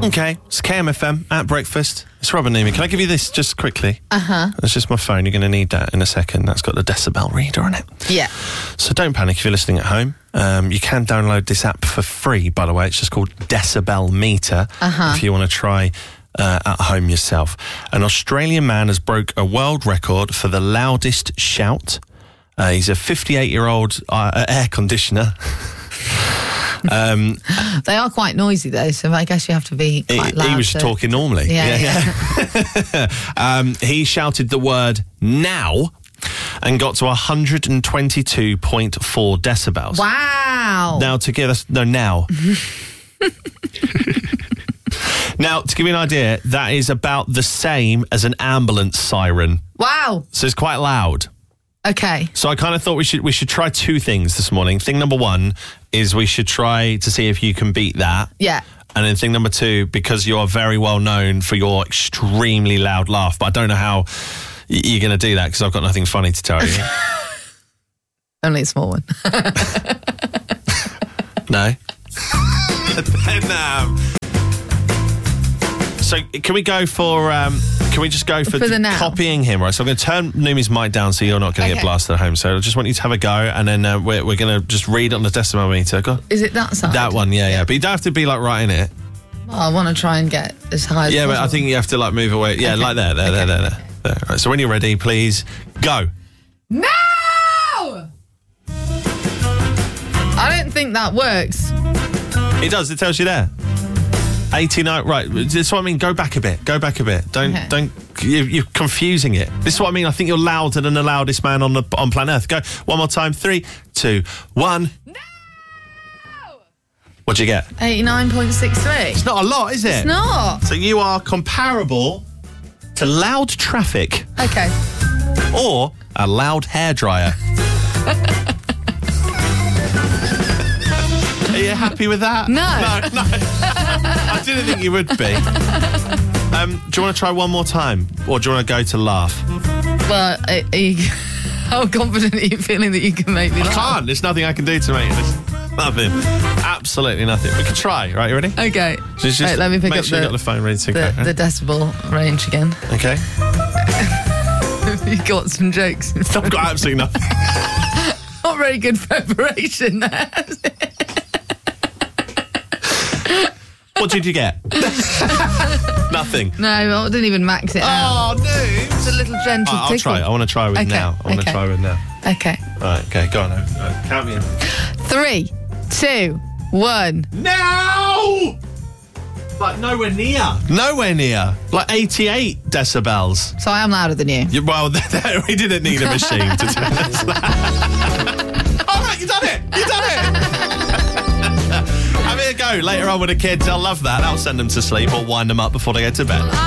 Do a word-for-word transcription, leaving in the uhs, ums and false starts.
Okay, it's K M F M at breakfast. It's Rob and Nimi. Can I give you this just quickly? Uh-huh. That's just my phone. You're going to need that in a second. That's got the decibel reader on it. Yeah. So don't panic if you're listening at home. Um, you can download this app for free, by the way. It's just called Decibel Meter. Uh-huh. If you want to try uh, at home yourself. An Australian man has broke a world record for the loudest shout. Uh, he's a fifty-eight-year-old uh, air conditioner. Um, they are quite noisy though, so I guess you have to be quite he, loud. He was to... talking normally. Yeah, yeah. yeah. um, he shouted the word now and got to one hundred twenty-two point four decibels. Wow. Now to give us no now. Now to give you an idea, that is about the same as an ambulance siren. Wow. So it's quite loud. Okay. So I kind of thought we should we should try two things this morning. Thing number one is we should try to see if you can beat that. Yeah. And then thing number two, because you are very well known for your extremely loud laugh, but I don't know how y- you're going to do that because I've got nothing funny to tell you. Only a small one. No. Then, um, so can we go for? Um, can we just go for, For the now. copying him? Right. So I'm going to turn Numi's mic down so you're not going to Okay. get blasted at home. So I just want you to have a go, and then uh, we're we're going to just read on the decibel meter. Go. Is it that side? That one, yeah, yeah. But you don't have to be like right in it. Well, I want to try and get as high as Yeah, possible. but I think you have to like move away. Yeah, Okay. like there, there, there, Okay. there, there, there. Right, so when you're ready, please go. No! I don't think that works. It does. It tells you there. eighty-nine. Right. That's what I mean. Go back a bit. Go back a bit. Don't. Okay. Don't. You, you're confusing it. This is what I mean. I think you're louder than the loudest man on the on planet Earth. Go one more time. Three, two, one. No! What'd you get? eighty-nine point six three. It's not a lot, is it? It's not. So you are comparable to loud traffic Okay. or a loud hairdryer. Are you happy with that? No. No, no. I didn't think you would be. Um, do you want to try one more time? Or do you want to go to laugh? Well, are you, how confident are you feeling that you can make me I laugh? can't. There's nothing I can do to make this. Nothing. Absolutely nothing. We can try. Right, you ready? Okay. Just, just Right, let me pick make up sure the, you got the phone ready to the, go. the decibel range again. Okay. You got some jokes. I've got absolutely nothing. Not very good preparation there. What did you get? Nothing. No, I didn't even max it out. Oh, no. It's a little gentle I'll tickle. try it. I want to try with Okay, now. I want to okay. try with now. Okay. Right, okay, go on. Uh, count me in. Three, two, one. No! Like nowhere near. Nowhere near. Like eighty-eight decibels. So I am louder than you. You, well, we didn't need a machine to tell us that. All right, you done it. You done it. Have a go later on with the kids. They'll love that. I'll send them to sleep or wind them up before they go to bed.